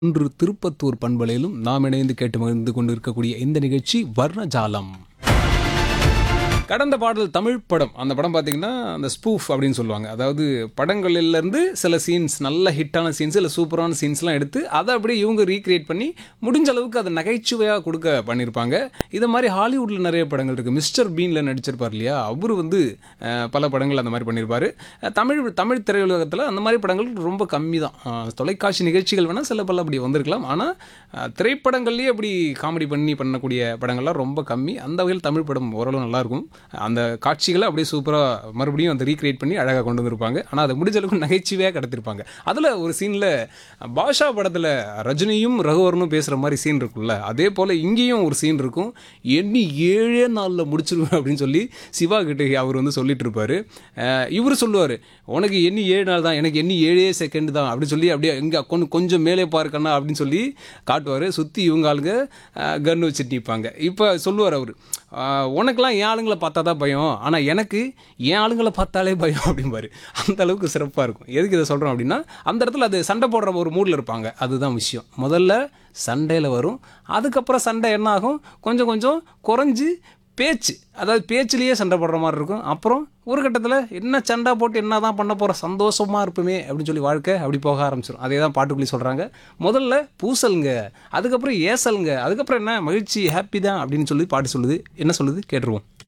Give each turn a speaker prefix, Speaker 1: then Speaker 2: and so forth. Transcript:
Speaker 1: இன்று திருப்பத்தூர் பண்பலையிலும் நாம் இணைந்து கேட்டு மகிழ்ந்து கொண்டிருக்கக்கூடிய இந்த நிகழ்ச்சி வர்ணஜாலம். கடந்த பாடல் தமிழ் படம். அந்த படம் பார்த்தீங்கன்னா அந்த ஸ்பூஃப் அப்படின்னு சொல்லுவாங்க. அதாவது படங்கள்லேருந்து சில சீன்ஸ், நல்ல ஹிட்டான சீன்ஸ், இல்லை சூப்பரான சீன்ஸ்லாம் எடுத்து அதை அப்படியே இவங்க ரீக்ரியேட் பண்ணி முடிஞ்ச அளவுக்கு அதை நகைச்சுவையாக கொடுக்க பண்ணியிருப்பாங்க. இதை மாதிரி ஹாலிவுட்டில் நிறைய படங்கள் இருக்குது. மிஸ்டர் பீனில் நடிச்சிருப்பார் இல்லையா, அவரு பல படங்கள் அந்த மாதிரி பண்ணியிருப்பார். தமிழ் திரையுலகத்தில் அந்த மாதிரி படங்கள் ரொம்ப கம்மி தான். தொலைக்காட்சி நிகழ்ச்சிகள் வேணால் சில பல அப்படி வந்திருக்கலாம். ஆனால் திரைப்படங்கள்லேயே அப்படி காமெடி பண்ணக்கூடிய படங்கள்லாம் ரொம்ப கம்மி. அந்த வகையில் தமிழ் படம் ஓரளவு நல்லாயிருக்கும். அந்த காட்சிகளை அப்படியே சூப்பராக மறுபடியும் அந்த ரீக்ரியேட் பண்ணி அழகாக கொண்டு வந்திருப்பாங்க. ஆனால் அதை முடிஞ்ச அளவுக்கு நகைச்சுவையாக கடத்திருப்பாங்க. அதில் ஒரு சீனில் பாஷா படத்தில் ரஜினியும் ரகுவரனும் பேசுகிற மாதிரி சீன் இருக்குல்ல, அதே போல் இங்கேயும் ஒரு சீன் இருக்கும். எண்ணி 7 நாளில் முடிச்சிருவேன் அப்படின்னு சொல்லி சிவா கிட்ட அவர் சொல்லிட்டு இருப்பார். இவர் சொல்லுவார், உனக்கு எண்ணி 7 நாள் தான், எனக்கு எண்ணி 7 செகண்ட் தான் அப்படின்னு சொல்லி அப்படியே எங்கே கொஞ்சம் மேலே பார்க்கண்ணா அப்படின்னு சொல்லி காட்டுவார். சுற்றி இவங்க ஆளுங்க கன்று வச்சுட்டு நிற்பாங்க. இப்போ சொல்லுவார் அவர், உனக்கெல்லாம் என் ஆளுங்களை பார்த்தா தான் பயம், ஆனால் எனக்கு என் ஆளுங்களை பார்த்தாலே பயம் அப்படிம்பாரு. அந்த அளவுக்கு சிறப்பாக இருக்கும். எதுக்கு இதை சொல்கிறோம் அப்படின்னா, அந்த இடத்துல அது சண்டை போடுற ஒரு மூடில் இருப்பாங்க. அதுதான் விஷயம். முதல்ல சண்டையில் வரும், அதுக்கப்புறம் சண்டை என்ன ஆகும், கொஞ்சம் கொஞ்சம் குறைஞ்சி பேச்சு, அதாவது பேச்சிலேயே சண்டை போடுற மாதிரி இருக்கும். அப்புறம் ஒரு கட்டத்தில் என்ன சண்டை போட்டு என்ன தான் பண்ண போகிற, சந்தோஷமாக இருப்போமே அப்படின்னு சொல்லி வாழ்க்கை அப்படி போக ஆரம்பிச்சிடும். அதே தான் பாட்டுக்குள்ளே சொல்கிறாங்க. முதல்ல பூசலுங்க, அதுக்கப்புறம் ஏசலுங்க, அதுக்கப்புறம் என்ன மகிழ்ச்சி, ஹாப்பி தான் அப்படின்னு சொல்லி பாட்டு சொல்லுது. என்ன சொல்லுது கேட்டுருவோம்.